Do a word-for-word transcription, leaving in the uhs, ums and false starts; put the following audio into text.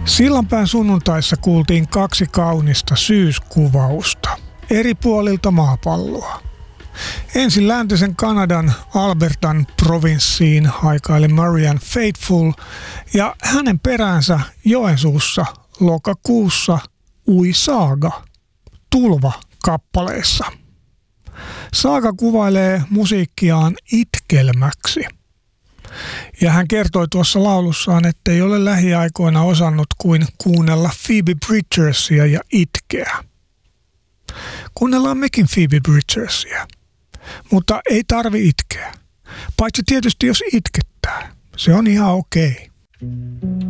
Sillanpään sunnuntaissa kuultiin kaksi kaunista syyskuvausta eri puolilta maapalloa. Ensin läntisen Kanadan Albertan provinssiin haikaili Marianne Faithfull ja hänen peräänsä Joensuussa lokakuussa ui Saaga Tulva-kappaleessa. Saaga kuvailee musiikkiaan itkelmäksi. Ja hän kertoi tuossa laulussaan, ettei ole lähiaikoina osannut kuin kuunnella Phoebe Bridgersia ja itkeä. Kuunnellaan mekin Phoebe Bridgersia, mutta ei tarvi itkeä. Paitsi tietysti jos itkettää. Se on ihan okei.